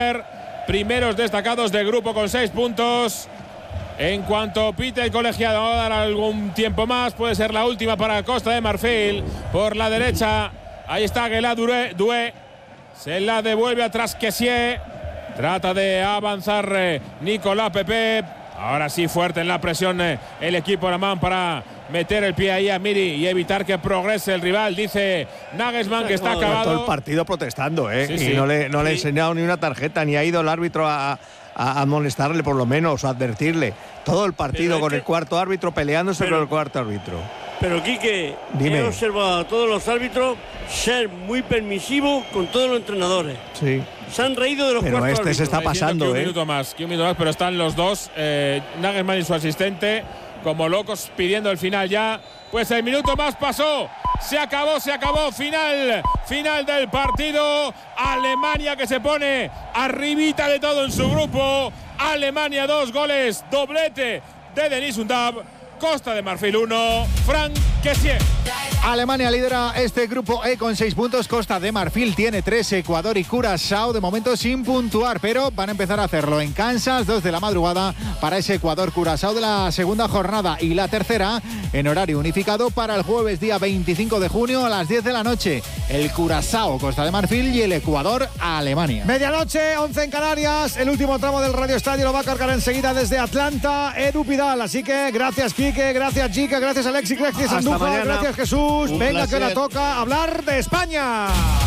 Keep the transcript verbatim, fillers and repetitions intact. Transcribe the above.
Primeros destacados de grupo con seis puntos. En cuanto pite el colegiado, va a dar algún tiempo más. Puede ser la última para Costa de Marfil. Por la derecha, ahí está Guelá Doué. Se la devuelve atrás Kessié. Trata de avanzar eh, Nicolás Pepe. Ahora sí, fuerte en la presión eh, el equipo alemán para meter el pie ahí a Miri y evitar que progrese el rival. Dice Nagelsmann que está acabado. Todo el partido protestando, ¿eh? Sí, y sí. no le, no le ha Sí. enseñado ni una tarjeta, ni ha ido el árbitro a, a amonestarle por lo menos, o a advertirle. Todo el partido con que, el cuarto árbitro, peleándose pero, con el cuarto árbitro. Pero Quique, Dime. he observado a todos los árbitros ser muy permisivos con todos los entrenadores. Sí. Se han reído de los Pero cuartos este árbitros. se está pasando, que un ¿eh? minuto más, que un minuto más, pero están los dos, eh, Nagelsmann y su asistente, como locos pidiendo el final ya. Pues el minuto más pasó. Se acabó, se acabó. Final, final del partido. Alemania que se pone arribita de todo en su grupo. Alemania dos goles, doblete de Denis Undav. Costa de Marfil uno, Franck Kessié. Alemania lidera este grupo E con seis puntos. Costa de Marfil tiene tres. Ecuador y Curazao de momento sin puntuar, pero van a empezar a hacerlo en Kansas, dos de la madrugada para ese Ecuador-Curazao de la segunda jornada, y la tercera en horario unificado para el jueves día veinticinco de junio a las diez de la noche. El Curazao, Costa de Marfil, y el Ecuador, Alemania. Medianoche, once en Canarias. El último tramo del Radio Estadio lo va a cargar enseguida desde Atlanta, Edu Pidal. Así que gracias, Quique, gracias, Chica, gracias, Alexis, gracias, Hasta Andújar, mañana. gracias, Jesús. Un Venga, placer. que ahora toca hablar de España.